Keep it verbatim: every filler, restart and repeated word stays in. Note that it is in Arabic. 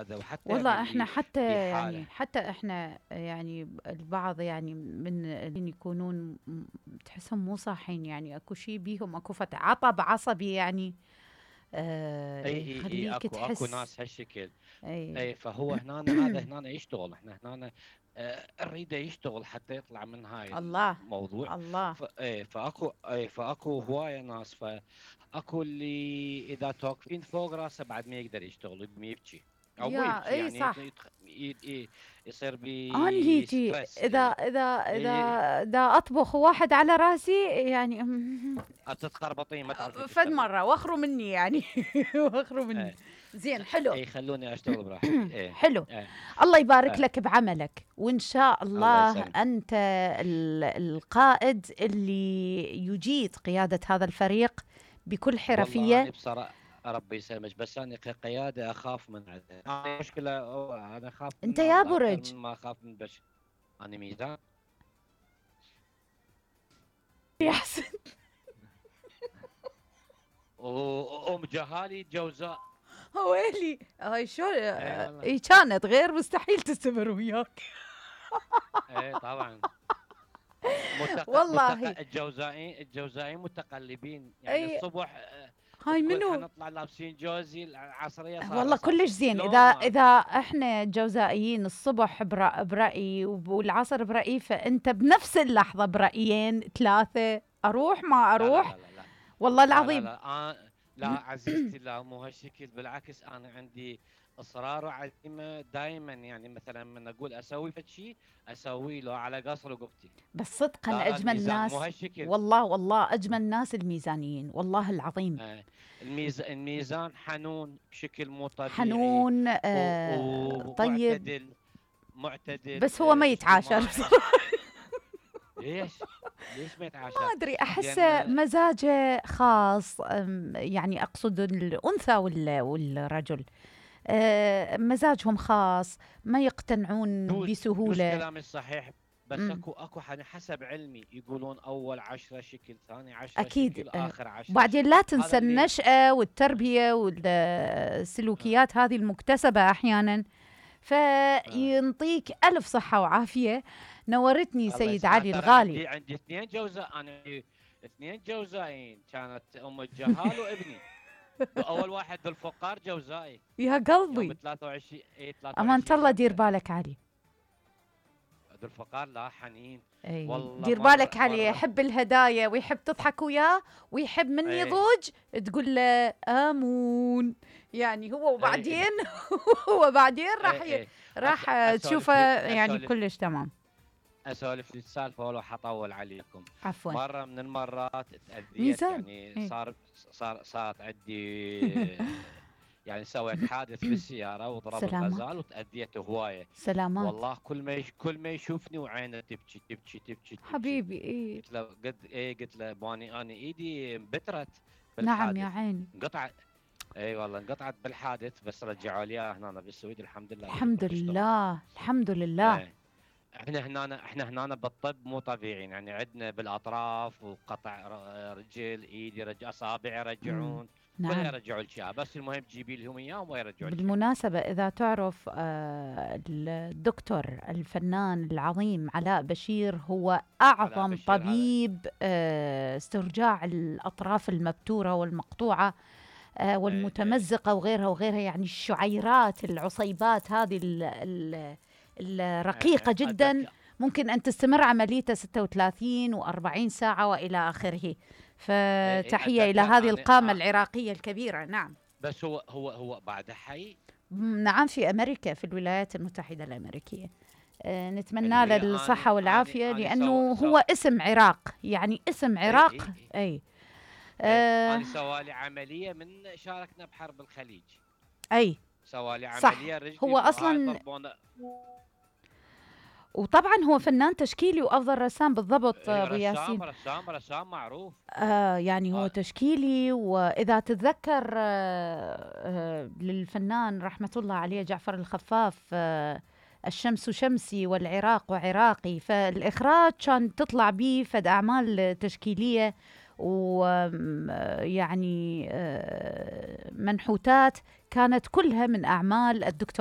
هذا، وحتى يعني والله احنا اللي حتى يعني بحاله. حتى احنا يعني البعض يعني من اللي يكونون م- تحسهم مو صاحين، يعني اكو شيء بيهم، اكو فت عطب عصبي يعني آه اي اي اي يخليك اكو اكو تحس. ناس هالشكل. اي. اي فهو هنا هذا هنا يشتغل، احنا هنا آه، نريده يشتغل حتى يطلع من هاي الله. الموضوع. الله. ف اي فاكو اي فاكو هوايه ناس، فاكو اللي اذا توقفين فوق راسه بعد ما يقدر يشتغل، يقوم يبكي او مو يا يبكي اي يعني يت- صح. يتخ... ي... ي... يصير أنا هيجي بستريس. إذا اي إذا إذا اي إذا أطبخ واحد على راسي يعني تتخربطين ما تعرفين فد تشتغلين. مرة واخروا مني يعني واخروا مني. اي زين حلو. اي خلوني اشتغل براحتي. اي حلو. اي الله يبارك اي لك بعملك، وإن شاء الله الله يسلمك. أنت ال- القائد اللي يجيد قيادة هذا الفريق بكل والله حرفية. أنا بصراحة ربي يسلمك، بس أنا كقيادة أخاف من عده. أنا مشكلة هو أنا أخاف أنت من يا الله أكثر برج. من ما أخاف من بشر. أنا ميزان. يا حسن. وأم جهالي جوزاء. ويلي هاي شو إي والله. هي كانت غير مستحيل تستمر وياك. إي طبعا. متق... والله. متق... الجوزائين الجوزائين متقلبين، يعني اي. الصبح آه، هاي تقول منو؟ حنطلع لابسين جوزي، العصرية صار والله كلش أساس زين، اذا لو ما. اذا احنا جوزائيين الصبح برأ برأيي والعصر برأيي، فانت بنفس اللحظة برأيين ثلاثة، اروح ما لا لا اروح. لا لا لا والله لا لا العظيم. لا آه لا عزيزتي، لا مو هالشكل، بالعكس انا عندي اصرار وعزيمه دائما، يعني مثلا من اقول اسوي فد شيء اسوي له على قصر وقفتي. بس صدقا لا لا اجمل الميزان مو ناس. هالشكل. والله والله اجمل ناس الميزانيين، والله العظيم. آه الميز الميزان حنون بشكل مو طبيعي. حنون و- آه طيب. ومعتدل. معتدل بس هو آه ما يتعاشر اجتماعي. بصراحة. ليش؟ ليش ما ما يتعاشر؟ ادري، لان احسه مزاجه خاص، أم، يعني اقصد الانثى وال- والرجل آه، مزاجهم خاص، ما يقتنعون يجوز يجوز بسهولة. كلامي صحيح، بس مم. اكو اكو حن- حسب علمي يقولون اول عشرة شكل، ثاني عشرة أكيد. شكل، آه، اخر عشرة وبعدين لا شكل، هذا تنسى اللي. النشأة والتربية آه والسلوكيات هذه المكتسبة أحيانا، آه. فينطيك ألف صحة وعافية. نورتني الله سيد يسلمك. علي ترى الغالي. عندي عندي اثنين جوزاء، انا عندي اثنين جوزائين، كانت ام الجهال وابني. اول واحد ذو الفقار جوزائي يا يوم قلبي. ثلاثة وعشرين اي أمانة ثلاثة وعشرين الله، دير خمسة. بالك علي. ذو الفقار لا حنين. اي والله دير مر بالك عليه، مر. يحب الهدايا ويحب تضحك وياه، ويحب من اي يضوج تقول له امون. يعني هو اي اي وبعدين هو بعدين اي راح ي... اي أس- راح اسولف تشوفه لي يعني اسولف كلش تمام. اسولف لي السالفه ولو حطول عليكم. عفوا. مره من المرات تاذيت، ميزان. يعني ايه. صار صار صارت عندي، يعني سويت حادث بالسياره وضرب سلامات. الغزال وتاذيت هوايه. سلامات. والله كل ما يش كل ما يشوفني وعينه تبكي تبكي تبكي تبكي. حبيبي ايه. قلت له قد ايه قلت له باني انا ايدي انبترت نعم يا بالحادث. عيني. انقطعت. اي والله انقطعت بالحادث، بس رجعوا لي اياها هنا بالسويد الحمد لله الحمد قدرت اشتغل. لله الحمد لله. ايه احنا هنا احنا هنا بالطب مو طبيعيين، يعني عندنا بالاطراف وقطع ر- رجل ايد يرجع اصابع مم. يرجعون، كلها نعم. يرجعوا لك اياها، بس المهم تجيبي لهم اياهم ويرجعوا لك اياها. بالمناسبة إذا تعرف آه، الدكتور الفنان العظيم علاء بشير هو علاء أعظم بشير هذا. طبيب آه، استرجاع الأطراف المبتورة والمقطوعة آه، ايه ايه والمتمزقة وغيرها وغيرها، يعني الشعيرات العصيبات هذه ال- ال- ايه الرقيقة ايه جدا، اتذكر. ممكن أن تستمر عمليته ستة وثلاثين و40 ساعة وإلى آخره. ايه ايه فتحية إلى اتذكر هذه انا القامة آه العراقية الكبيرة. نعم. بس هو هو هو بعد حي. م- نعم، في أمريكا، في الولايات المتحدة الأمريكية. آه، نتمنى له المية الصحة اني اني والعافية، اني سو لأنه سو هو اسم عراق، يعني اسم ايه عراق. ايه ايه أي. ايه آه. اني سوالي عملية من شاركنا بحرب الخليج. أي. سوالي صح. عملية رجلي هو وهاي أصلا، ضربونا. وطبعا هو فنان تشكيلي وأفضل رسام بالضبط آه، ايه أبو ياسين. رسام رسام رسام معروف. آه يعني هو آه تشكيلي، وإذا تتذكر آه آه للفنان رحمة الله عليه جعفر الخفاف، آه الشمس شمسي والعراق وعراقي، فالإخراج كان تطلع به فد أعمال تشكيلية ويعني منحوتات كانت كلها من أعمال الدكتور